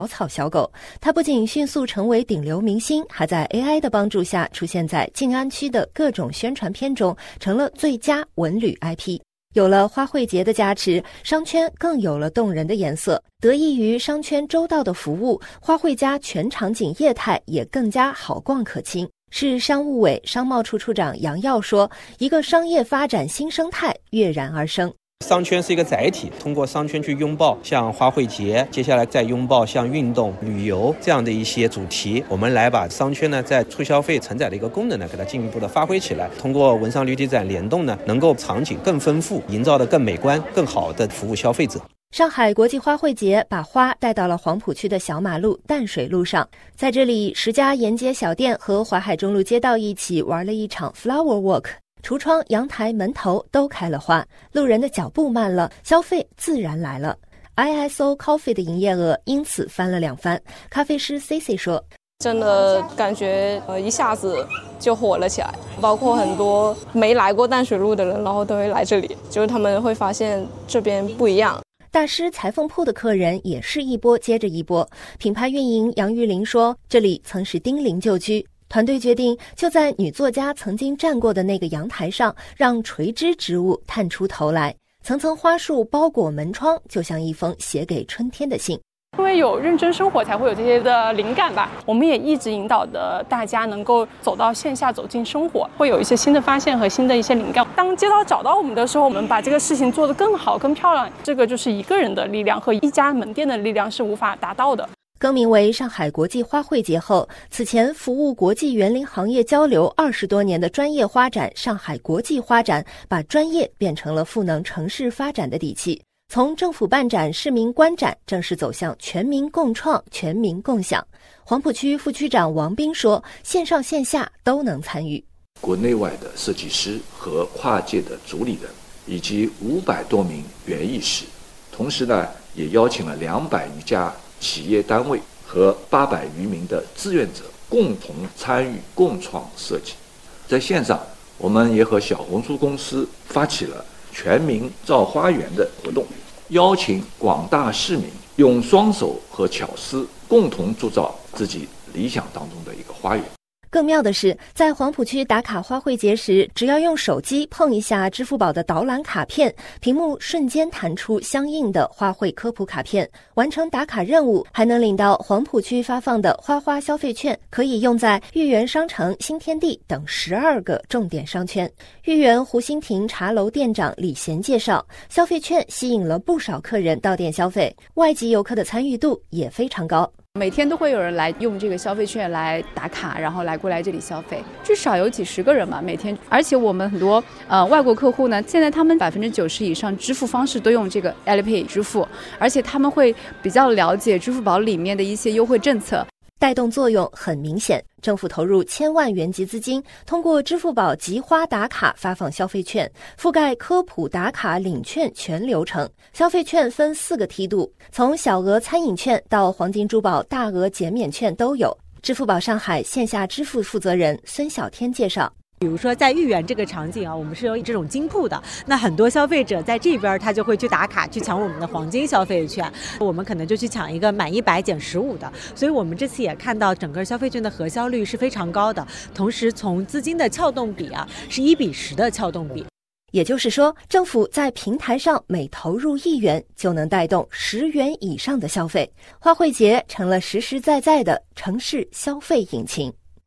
草草小狗。它不仅迅速成为顶流明星，还在 AI 的帮助下出现在静安区的各种宣传片中，成了最佳文旅 IP。有了花卉节的加持，商圈更有了动人的颜色。得益于商圈周到的服务，花卉家全场景业态也更加好逛可亲。市商务委商贸处处长杨耀说，一个商业发展新生态跃然而生。 商圈是一个载体，通过商圈去拥抱像花卉节，接下来再拥抱像运动、旅游这样的一些主题，我们来把商圈呢在促消费承载的一个功能呢给它进一步的发挥起来。通过文商旅体展联动呢，能够场景更丰富，营造的更美观，更好的服务消费者。 上海国际花卉节把花带到了黄浦区的小马路淡水路上，在这里10家沿街小店和淮海中路街道一起玩了一场 Flower Walk，橱窗、阳台、门头都开了花，路人的脚步慢了，消费自然来了。ISO Coffee 的营业额因此翻了2番。咖啡师 Cici 说， 真的感觉一下子就火了起来，包括很多没来过淡水路的人，然后都会来这里，就是他们会发现这边不一样。 大师裁缝铺的客人也是一波接着一波。品牌运营杨玉玲说，这里曾是丁零旧居，团队决定就在女作家曾经站过的那个阳台上，让垂枝植物探出头来，层层花束包裹门窗，就像一封写给春天的信。 因为有认真生活，才会有这些的灵感吧。我们也一直引导的大家能够走到线下，走进生活，会有一些新的发现和新的一些灵感。当街道找到我们的时候，我们把这个事情做得更好、更漂亮。这个就是一个人的力量和一家门店的力量是无法达到的。 更名为上海国际花卉节后，此前服务国际园林行业交流20多年的专业花展上海国际花展，把专业变成了赋能城市发展的底气。从政府办展、市民观展，正式走向全民共创、全民共享。黄浦区副区长王斌说，线上线下都能参与。 国内外的设计师和跨界的主理人，以及500多名园艺师，同时呢，也邀请了200余家企业单位和800余名的志愿者共同参与共创设计。在线上，我们也和小红书公司发起了全民造花园的活动，邀请广大市民用双手和巧思共同铸造自己理想当中的一个花园。 更妙的是，在黄浦区打卡花卉节时，只要用手机碰一下支付宝的导览卡片，屏幕瞬间弹出相应的花卉科普卡片，完成打卡任务，还能领到黄浦区发放的花消费券，可以用在豫园商城、新天地等12个重点商圈。豫园湖心亭茶楼店长李贤介绍，消费券吸引了不少客人到店消费，外籍游客的参与度也非常高。 每天都会有人来用这个消费券来打卡，然后过来这里消费，至少有几10个人嘛每天。而且我们很多外国客户呢，现在他们90%以上支付方式都用这个 Alipay 支付，而且他们会比较了解支付宝里面的一些优惠政策。 带动作用很明显，政府投入1000万元集资金，通过支付宝集花打卡发放消费券，覆盖科普打卡领券全流程。消费券分4个梯度，从小额餐饮券到黄金珠宝大额减免券都有。支付宝上海线下支付负责人孙小天介绍， 比如说在豫园这个场景啊，我们是有这种金铺的，那很多消费者在这边他就会去打卡，去抢我们的黄金消费券，我们可能就去抢一个满100减15的，所以我们这次也看到整个消费券的核销率是非常高的，同时从资金的撬动比啊是1:10的撬动比。 也就是说，政府在平台上每投入1元，就能带动10元以上的消费。花卉节成了实实在在的城市消费引擎。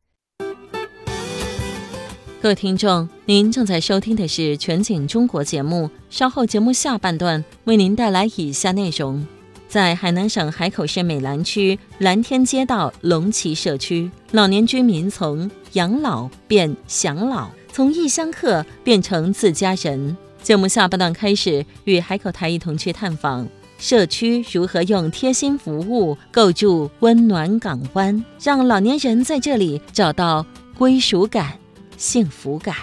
各位听众，您正在收听的是全景中国节目，稍后节目下半段为您带来以下内容。在海南省海口市美兰区蓝天街道龙旗社区，老年居民从养老变享老，从异乡客变成自家人。节目下半段开始，与海口台一同去探访社区如何用贴心服务构筑温暖港湾，让老年人在这里找到归属感、幸福感。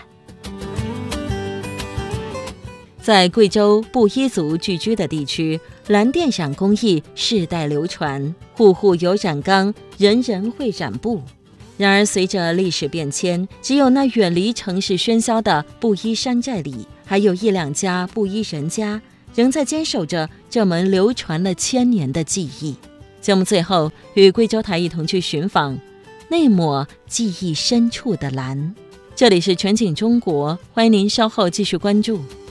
在贵州布依族聚居的地区，蓝电染工艺世代流传，户户有染缸，人人会染布。然而随着历史变迁，只有那远离城市喧嚣的布依山寨里，还有1、2家布依人家仍在坚守着这门流传了1000年的技艺。 节目最后与贵州台一同去寻访那抹记忆深处的蓝。这里是全景中国，欢迎您稍后继续关注。